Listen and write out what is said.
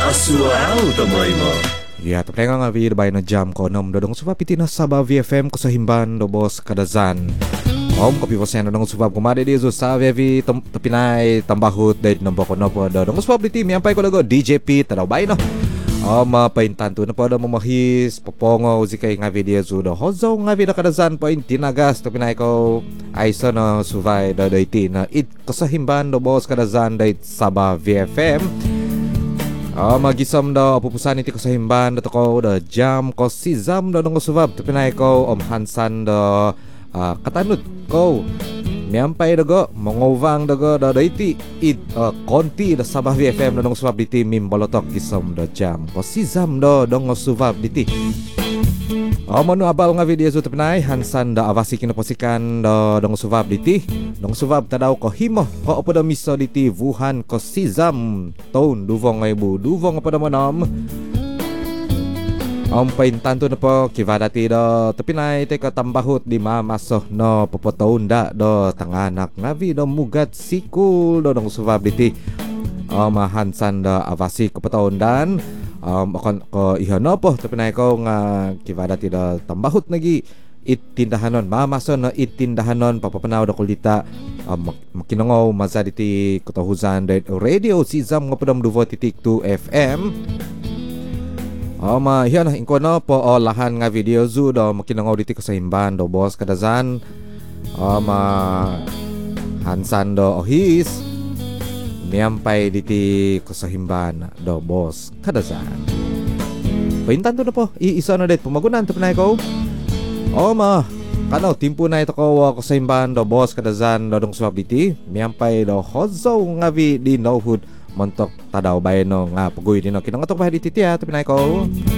Asual tamoy mo. Ya, tapos nga vi bay na jam ko nom dodong suba pitina sa VFM ko sa himban do boss kadazan. Kopi posen dodong suba kumade di zo sa vi tapinay tambahut dait nombo ko no po dodong suba biti mi ampay ko lago DJP tadaw bay no. Paintanto na po da mamahis popongo zikay nga video zo do hozo nga vi da kadazan po tinagas tapinay ko aiso no suvay do daiti na it ko sa himban do boss kadazan dait Sabah VFM. Magisam da pupusan iti ko sa himban da ko da jam ko si zam da nung subab tapinay ko hansan da katanut ko miampay da go mongovang da go da iti it konti da Sabah VFM da nung subab diti mimbolotok gisam da jam ko si zam da nung subab diti. Manu abal nga video zo tapinay hansan da avasi kinaposikan da dong suvab diti dong suvab tadaw ko himo ko opo da miso diti Wuhan ko sizam taon duvong ngay bu duvong opo da manam paintanto na po kivadati da tapinay te ka tambahut di mamaso no popotaon da do tanganak nga video mugat sikul do dong suvab diti hansan da avasi kapataon dan ko ihano po tapinay ko nga kivada tida tambahut nagi itindahanon mamason na itindahanon papapanaw da kulita makinangaw mazaditi kutahuzan radio sizam nga padam duvo titik 2 FM hiyan ingko na po lahan nga video zu do makinangaw diti ko sa himban do boss kadazan hansan do ohis miampay diti ko sa himban do boss kadazan. Paintanto na po iisa na det pumagunan tapinay ko. Kano timpo na ito ko sa himban do boss kadazan do dong suwab diti miampay do hozo nga vi di nohud montok tadaw bay no nga pugoy dino kinangatok pa diti tiya tapinay ko.